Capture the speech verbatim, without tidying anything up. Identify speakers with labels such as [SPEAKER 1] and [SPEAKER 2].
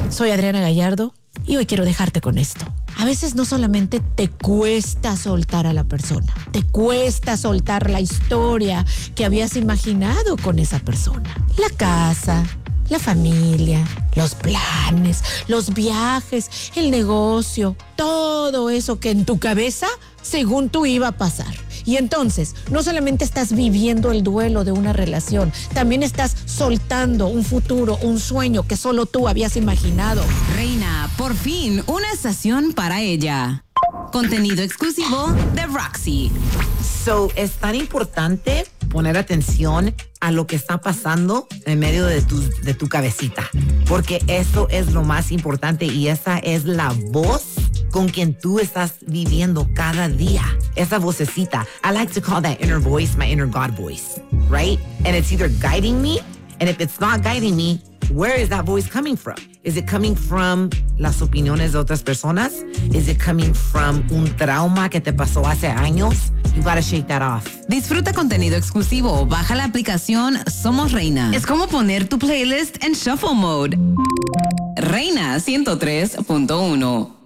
[SPEAKER 1] Soy Adriana Gallardo y hoy quiero dejarte con esto. A veces no solamente te cuesta soltar a la persona, te cuesta soltar la historia que habías imaginado con esa persona. La casa, la familia, los planes, los viajes, el negocio, todo eso que en tu cabeza, según tú, iba a pasar. Y entonces, no solamente estás viviendo el duelo de una relación, también estás soltando un futuro, un sueño que solo tú habías imaginado.
[SPEAKER 2] Reina, por fin, una estación para ella. Contenido exclusivo de Roxy.
[SPEAKER 3] So, es tan importante poner atención a lo que está pasando en medio de tu, de tu cabecita, porque eso es lo más importante y esa es la voz con quien tú estás viviendo cada día. Esa vocecita. I like to call that inner voice my inner God voice, right? And it's either guiding me, and if it's not guiding me, where is that voice coming from? Is it coming from las opiniones de otras personas? Is it coming from un trauma que te pasó hace años? You gotta shake that off.
[SPEAKER 2] Disfruta contenido exclusivo. Baja la aplicación Somos Reina. Es como poner tu playlist en shuffle mode. Reina ciento tres punto uno.